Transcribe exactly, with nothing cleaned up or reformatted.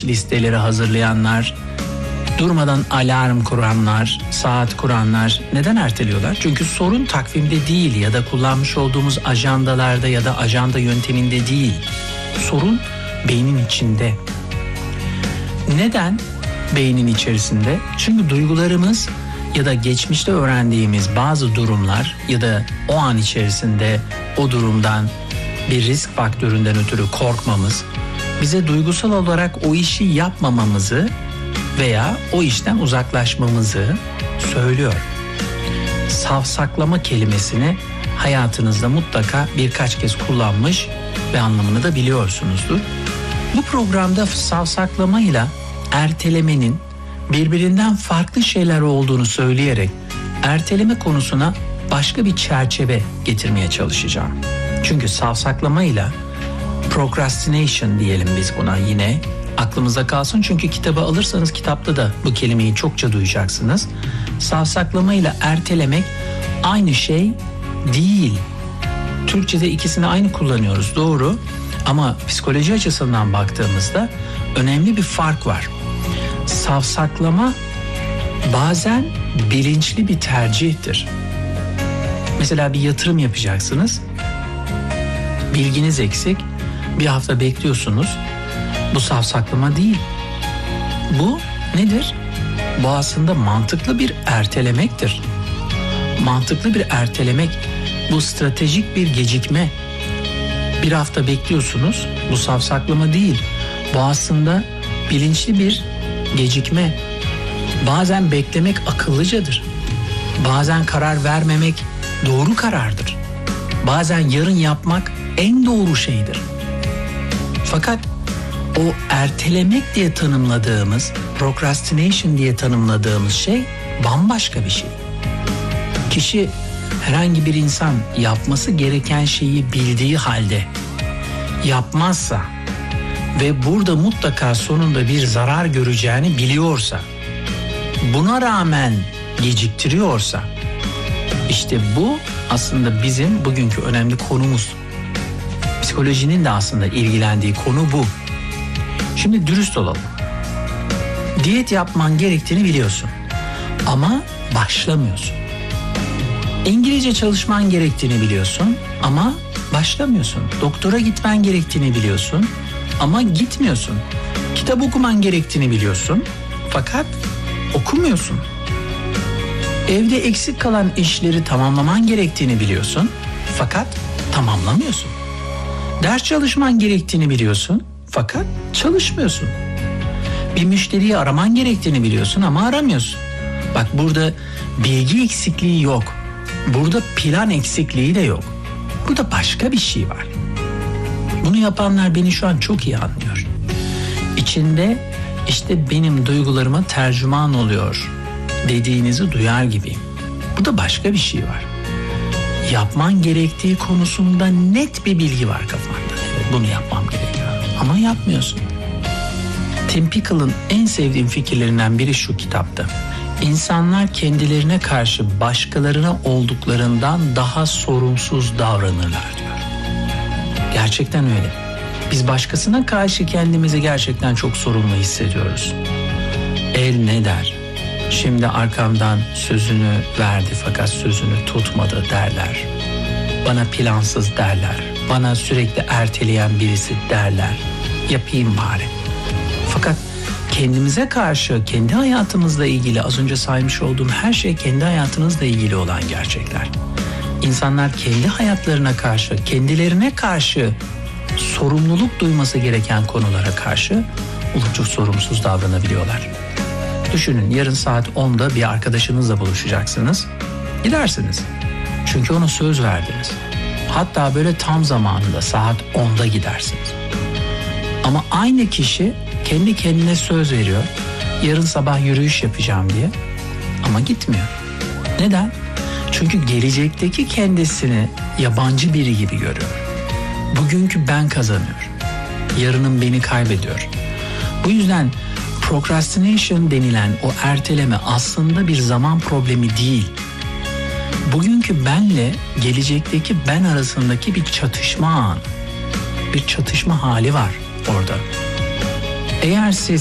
listeleri hazırlayanlar, durmadan alarm kuranlar, saat kuranlar neden erteliyorlar? Çünkü sorun takvimde değil ya da kullanmış olduğumuz ajandalarda ya da ajanda yönteminde değil. Sorun beynin içinde. Neden beynin içerisinde? Çünkü duygularımız ya da geçmişte öğrendiğimiz bazı durumlar ya da o an içerisinde o durumdan bir risk faktöründen ötürü korkmamız bize duygusal olarak o işi yapmamamızı veya o işten uzaklaşmamızı söylüyor. Savsaklama kelimesini hayatınızda mutlaka birkaç kez kullanmış ve anlamını da biliyorsunuzdur. Bu programda savsaklamayla ertelemenin birbirinden farklı şeyler olduğunu söyleyerek erteleme konusuna başka bir çerçeve getirmeye çalışacağım. Çünkü savsaklamayla procrastination diyelim biz buna, yine aklımıza kalsın çünkü kitabı alırsanız kitapta da bu kelimeyi çokça duyacaksınız. Savsaklamayla ertelemek aynı şey değil. Türkçe'de ikisini aynı kullanıyoruz, doğru, ama psikoloji açısından baktığımızda önemli bir fark var. Savsaklama bazen bilinçli bir tercihtir. Mesela bir yatırım yapacaksınız, bilginiz eksik, bir hafta bekliyorsunuz. Bu savsaklama değil. Bu nedir? Bu aslında mantıklı bir ertelemektir. Mantıklı bir ertelemek, bu stratejik bir gecikme. Bir hafta bekliyorsunuz, bu savsaklama değil. Bu aslında bilinçli bir gecikme. Bazen beklemek akıllıcadır. Bazen karar vermemek doğru karardır. Bazen yarın yapmak en doğru şeydir. Fakat o ertelemek diye tanımladığımız, procrastination diye tanımladığımız şey bambaşka bir şey. Kişi, herhangi bir insan yapması gereken şeyi bildiği halde yapmazsa ve burada mutlaka sonunda bir zarar göreceğini biliyorsa, buna rağmen geciktiriyorsa, işte bu aslında bizim bugünkü önemli konumuz. Psikolojinin de aslında ilgilendiği konu bu. Şimdi dürüst olalım. Diyet yapman gerektiğini biliyorsun ama başlamıyorsun. İngilizce çalışman gerektiğini biliyorsun ama başlamıyorsun. Doktora gitmen gerektiğini biliyorsun ama gitmiyorsun. Kitap okuman gerektiğini biliyorsun fakat okumuyorsun. Evde eksik kalan işleri tamamlaman gerektiğini biliyorsun fakat tamamlamıyorsun. Ders çalışman gerektiğini biliyorsun fakat çalışmıyorsun. Bir müşteriyi araman gerektiğini biliyorsun ama aramıyorsun. Bak, burada bilgi eksikliği yok. Burada plan eksikliği de yok. Burada başka bir şey var. Bunu yapanlar beni şu an çok iyi anlıyor. İçinde işte benim duygularıma tercüman oluyor dediğinizi duyar gibiyim. Burada başka bir şey var. Yapman gerektiği konusunda net bir bilgi var kafanda. Evet, bunu yapmam gerekiyor. Ama yapmıyorsun. Tim Pickle'ın en sevdiğim fikirlerinden biri şu kitapta. İnsanlar kendilerine karşı başkalarına olduklarından daha sorumsuz davranırlar diyor. Gerçekten öyle. Biz başkasına karşı kendimizi gerçekten çok sorumlu hissediyoruz. El ne der? Şimdi arkamdan sözünü verdi fakat sözünü tutmadı derler. Bana plansız derler. Bana sürekli erteleyen birisi derler. Yapayım bari. Fakat kendimize karşı, kendi hayatımızla ilgili az önce saymış olduğum her şey kendi hayatınızla ilgili olan gerçekler. İnsanlar kendi hayatlarına karşı, kendilerine karşı sorumluluk duyması gereken konulara karşı oldukça sorumsuz davranabiliyorlar. Düşünün, yarın saat onda bir arkadaşınızla buluşacaksınız. Gidersiniz. Çünkü ona söz verdiniz. Hatta böyle tam zamanında saat onda gidersiniz. Ama aynı kişi kendi kendine söz veriyor. Yarın sabah yürüyüş yapacağım diye. Ama gitmiyor. Neden? Çünkü gelecekteki kendisini yabancı biri gibi görüyor. Bugünkü ben kazanıyor. Yarının beni kaybediyor. Bu yüzden procrastination denilen o erteleme aslında bir zaman problemi değil. Bugünkü benle gelecekteki ben arasındaki bir çatışma anı. Bir çatışma hali var orada. Eğer siz